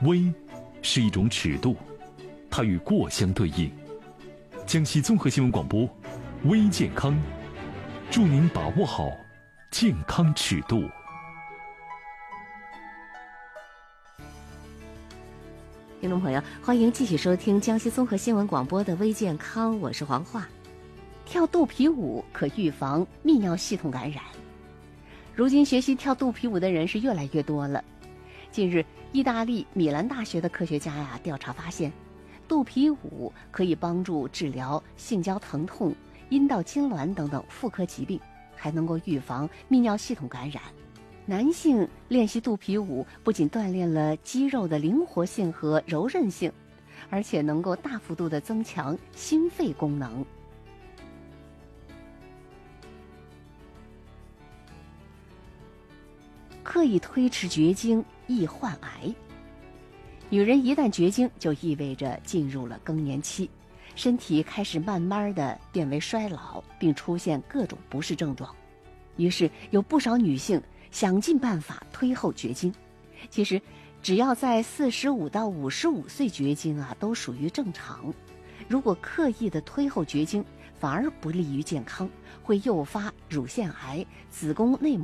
微是一种尺度，它与过相对应。江西综合新闻广播，微健康，祝您把握好健康尺度。 听众朋友，欢迎继续收听江西综合新闻广播的微健康，我是黄化。跳肚皮舞可预防泌尿系统感染。如今学习跳肚皮舞的人是越来越多了。近日，意大利米兰大学的科学家调查发现，肚皮舞可以帮助治疗性交疼痛、阴道痉挛等等妇科疾病，还能够预防泌尿系统感染。男性练习肚皮舞不仅锻炼了肌肉的灵活性和柔韧性，而且能够大幅度地增强心肺功能。刻意推迟绝经易患癌。女人一旦绝经，就意味着进入了更年期，身体开始慢慢地变为衰老，并出现各种不适症状。于是有不少女性想尽办法推后绝经。其实只要在45到55岁绝经都属于正常。如果刻意的推后绝经，反而不利于健康，会诱发乳腺癌、子宫内膜